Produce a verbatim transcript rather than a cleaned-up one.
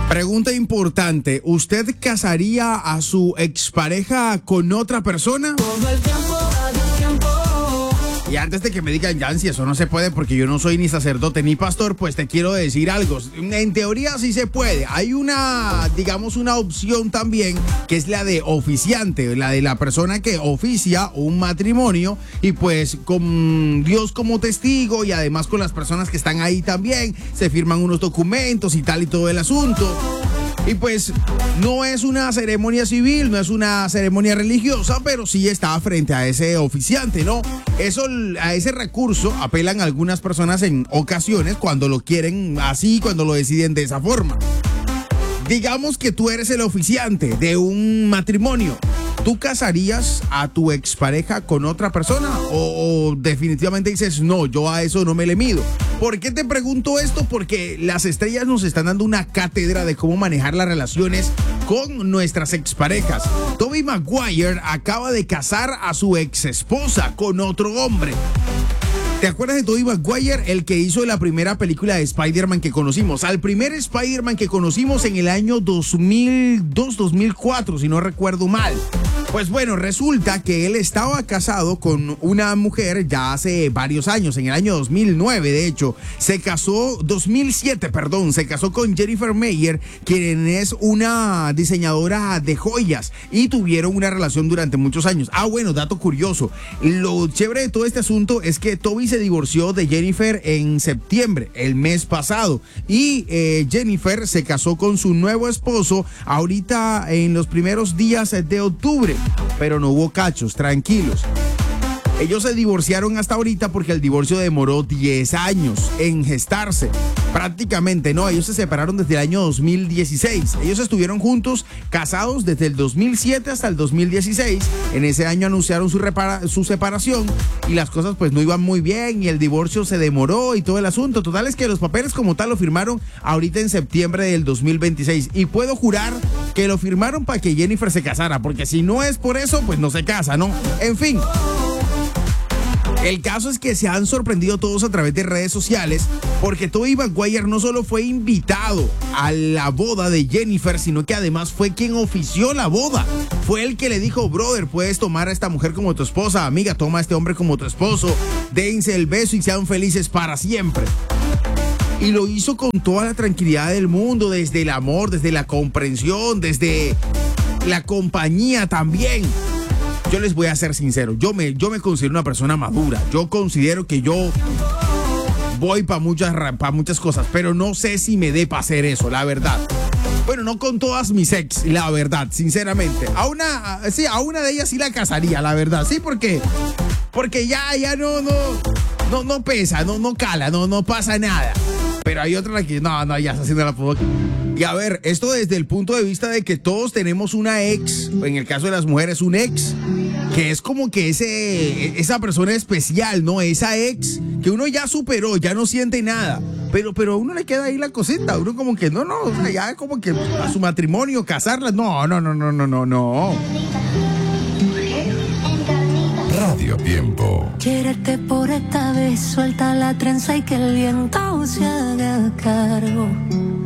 Pregunta importante, ¿usted casaría a su expareja con otra persona? Todo el tiempo, radio tiempo. Y antes de que me digan, Jan, si eso no se puede porque yo no soy ni sacerdote ni pastor, pues te quiero decir algo. En teoría sí se puede. Hay una, digamos, una opción también que es la de oficiante, la de la persona que oficia un matrimonio y pues con Dios como testigo y además con las personas que están ahí también, se firman unos documentos y tal y todo el asunto. Y pues no es una ceremonia civil, no es una ceremonia religiosa, pero sí está frente a ese oficiante, ¿no? Eso, a ese recurso apelan algunas personas en ocasiones cuando lo quieren así, cuando lo deciden de esa forma. Digamos que tú eres el oficiante de un matrimonio. ¿Tú casarías a tu expareja con otra persona? O, o definitivamente dices, no, yo a eso no me le mido. ¿Por qué te pregunto esto? Porque las estrellas nos están dando una cátedra de cómo manejar las relaciones con nuestras exparejas. Tobey Maguire acaba de casar a su exesposa con otro hombre. ¿Te acuerdas de Tobey Maguire, el que hizo la primera película de Spider-Man que conocimos? Al primer Spider-Man que conocimos en el año dos mil dos, dos mil cuatro, si no recuerdo mal. Pues bueno, resulta que él estaba casado con una mujer ya hace varios años, en el año dos mil nueve, de hecho. Se casó, dos mil siete, perdón, se casó con Jennifer Meyer, quien es una diseñadora de joyas, y tuvieron una relación durante muchos años. Ah, bueno, dato curioso. Lo chévere de todo este asunto es que Tobey se divorció de Jennifer en septiembre, el mes pasado, y eh, Jennifer se casó con su nuevo esposo ahorita en los primeros días de octubre. Pero no hubo cachos, tranquilos. Ellos se divorciaron hasta ahorita porque el divorcio demoró diez años en gestarse. Prácticamente, no, ellos se separaron desde el año dos mil dieciséis. Ellos estuvieron juntos, casados desde el dos mil siete hasta el dos mil dieciséis. En ese año anunciaron su, repara- su separación y las cosas pues no iban muy bien y el divorcio se demoró y todo el asunto. Total es que los papeles como tal lo firmaron ahorita en septiembre del dos mil veintiséis. Y puedo jurar que lo firmaron para que Jennifer se casara, porque si no es por eso, pues no se casa, ¿no? En fin. El caso es que se han sorprendido todos a través de redes sociales porque Tobey Maguire no solo fue invitado a la boda de Jennifer, sino que además fue quien ofició la boda. Fue el que le dijo, brother, puedes tomar a esta mujer como tu esposa, amiga, toma a este hombre como tu esposo, dense el beso y sean felices para siempre. Y lo hizo con toda la tranquilidad del mundo, desde el amor, desde la comprensión, desde la compañía también. Yo les voy a ser sincero, yo me, yo me considero una persona madura, yo considero que yo voy para muchas, pa muchas cosas, pero no sé si me dé para hacer eso, la verdad. Bueno, no con todas mis ex, la verdad, sinceramente. A una, sí, a una de ellas sí la casaría, la verdad, sí, porque, porque ya, ya no, no, no, no pesa, no, no cala, no, no pasa nada. Pero hay otra que, no, no, ya está haciendo la puedo. Y a ver, esto desde el punto de vista de que todos tenemos una ex, en el caso de las mujeres, un ex, que es como que ese, esa persona especial, ¿no? Esa ex que uno ya superó, ya no siente nada. Pero, pero a uno le queda ahí la cosita, uno como que, no, no, o sea, ya como que a su matrimonio, casarla, no, no, no, no, no, no, no. Radio Tiempo. Quiérete por esta vez, suelta la trenza y que el viento se haga cargo.